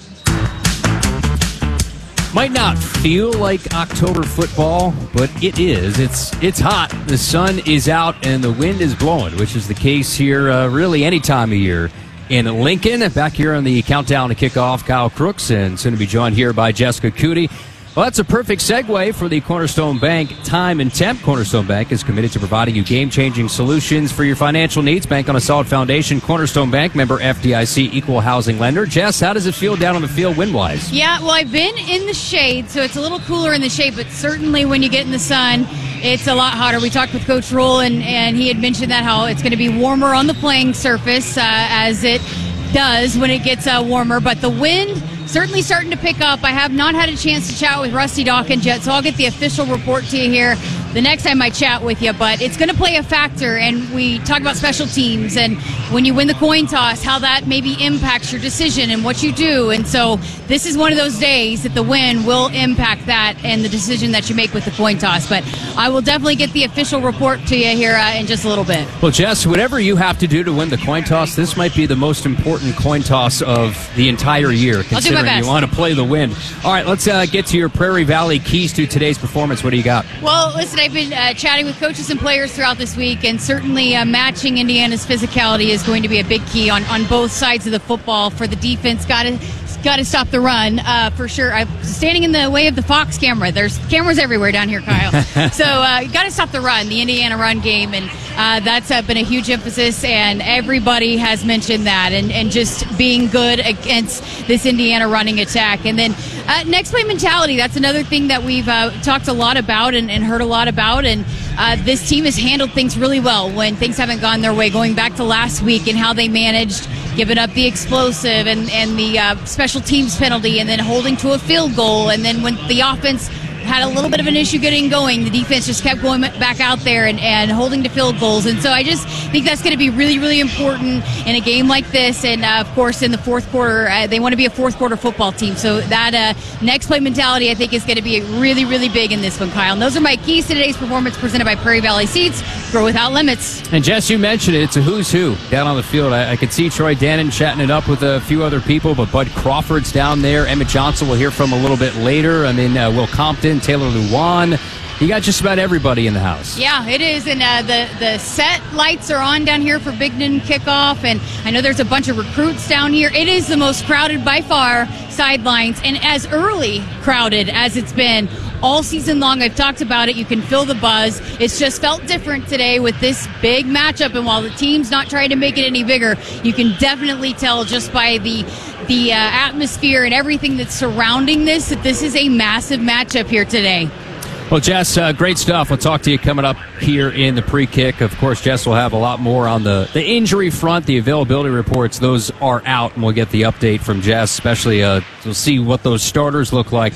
Might not feel like October football, but it is. It's it's hot. The sun is out and the wind is blowing, which is the case here uh, really any time of year in Lincoln. Back here on the Countdown to Kickoff, Kyle Crooks, and soon to be joined here by Jessica Cootie. Well, that's a perfect segue for the Cornerstone Bank Time and Temp. Cornerstone Bank is committed to providing you game-changing solutions for your financial needs. Bank on a solid foundation. Cornerstone Bank, member F D I C, equal housing lender. Jess, how does it feel down on the field wind-wise? Yeah, well, I've been in the shade, so it's a little cooler in the shade, but certainly when you get in the sun, it's a lot hotter. We talked with Coach Rule, and, and he had mentioned that how it's going to be warmer on the playing surface uh, as it does when it gets uh, warmer, but the wind certainly starting to pick up. I have not had a chance to chat with Rusty Dawkins yet, so I'll get the official report to you here the next time I chat with you, but it's going to play a factor, and we talk about special teams and when you win the coin toss, how that maybe impacts your decision and what you do, and so this is one of those days that the wind will impact that and the decision that you make with the coin toss, but I will definitely get the official report to you here uh, in just a little bit. Well, Jess, whatever you have to do to win the coin toss, this might be the most important coin toss of the entire year, considering you want to play the wind. All right, let's uh, get to your Prairie Valley keys to today's performance. What do you got? Well, listen, I've been uh, chatting with coaches and players throughout this week, and certainly uh, matching Indiana's physicality is going to be a big key on, on both sides of the football for the defense. Got to got to stop the run uh, for sure. I'm standing in the way of the Fox camera. There's cameras everywhere down here, Kyle. so uh, got to stop the run, the Indiana run game, and uh, that's uh, been a huge emphasis, and everybody has mentioned that, and, and just being good against this Indiana running attack. And then uh, next play mentality, that's another thing that we've uh, talked a lot about and, and heard a lot about, and uh, this team has handled things really well when things haven't gone their way, going back to last week and how they managed giving up the explosive and, and the uh, special teams penalty, and then holding to a field goal, and then when the offense had a little bit of an issue getting going, the defense just kept going back out there and, and holding to field goals. And so I just think that's going to be really, really important in a game like this. And, uh, of course, in the fourth quarter, uh, they want to be a fourth-quarter football team. So that uh, next play mentality, I think, is going to be really, really big in this one, Kyle. And those are my keys to today's performance presented by Prairie Valley Seeds. Grow without limits. And, Jess, you mentioned it. It's a who's who down on the field. I, I could see Troy Dannon chatting it up with a few other people, but Bud Crawford's down there. Emmett Johnson we'll hear from a little bit later. I mean, uh, Will Compton, Taylor Luwan. You got just about everybody in the house. Yeah, it is. And uh, the, the set lights are on down here for Big Noon kickoff. And I know there's a bunch of recruits down here. It is the most crowded by far sidelines, and as early crowded as it's been all season long. I've talked about it. You can feel the buzz. It's just felt different today with this big matchup. And while the team's not trying to make it any bigger, you can definitely tell just by the the uh, atmosphere and everything that's surrounding this that this is a massive matchup here today. Well, Jess, uh, great stuff. We'll talk to you coming up here in the pre-kick. Of course, Jess will have a lot more on the, the injury front, the availability reports. Those are out, and we'll get the update from Jess, especially uh, we'll see what those starters look like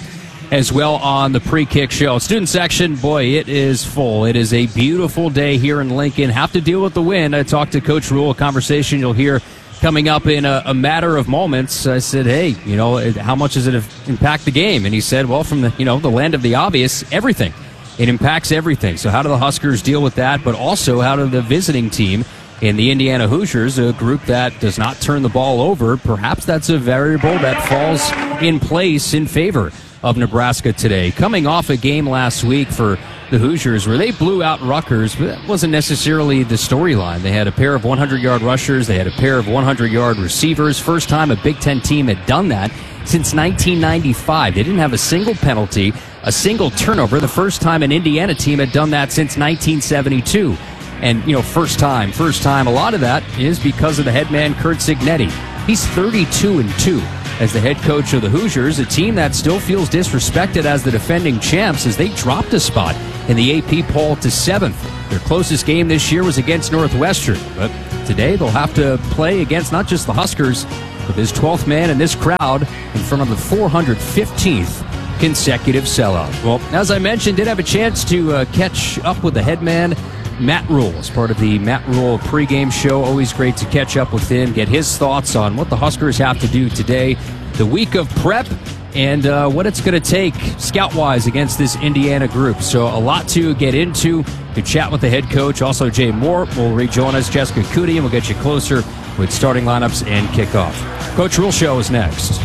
as well on the pre-kick show. Student section, boy, it is full. It is a beautiful day here in Lincoln. Have to deal with the wind. I talked to Coach Rule, a conversation you'll hear coming up in a, a matter of moments. I said, hey, you know, how much does it impact the game? And he said, well, from the, you know, the land of the obvious, everything. It impacts everything. So how do the Huskers deal with that? But also, how do the visiting team in the Indiana Hoosiers, a group that does not turn the ball over, perhaps that's a variable that falls in place in favor of Nebraska today. Coming off a game last week for the Hoosiers where they blew out Rutgers, but that wasn't necessarily the storyline. They had a pair of hundred-yard rushers. They had a pair of hundred-yard receivers. First time a Big Ten team had done that since nineteen ninety-five. They didn't have a single penalty, a single turnover. The first time an Indiana team had done that since nineteen seventy-two. And, you know, first time, first time. A lot of that is because of the head man, Curt Cignetti. He's thirty-two and two as the head coach of the Hoosiers, a team that still feels disrespected as the defending champs as they dropped a spot in the A P poll to seventh. Their closest game this year was against Northwestern, but today they'll have to play against not just the Huskers, but this twelfth man and this crowd in front of the four hundred fifteenth consecutive sellout. Well, as I mentioned, did have a chance to uh, catch up with the head man, Matt Rule, as part of the Matt Rule pregame show. Always great to catch up with him, get his thoughts on what the Huskers have to do today, the week of prep, and uh, what it's going to take scout-wise against this Indiana group. So a lot to get into, to chat with the head coach. Also, Jay Moore will rejoin us, Jessica Cootie, and we'll get you closer with starting lineups and kickoff. Coach Rule Show is next.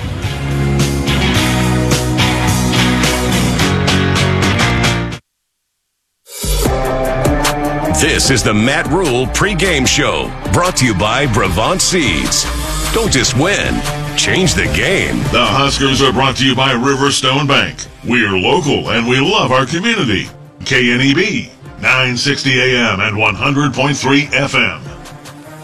This is the Matt Rule pregame show, brought to you by Brevant Seeds. Don't just win, change the game. The Huskers are brought to you by Riverstone Bank. We're local and we love our community. K N E B, nine sixty A M and one hundred point three F M.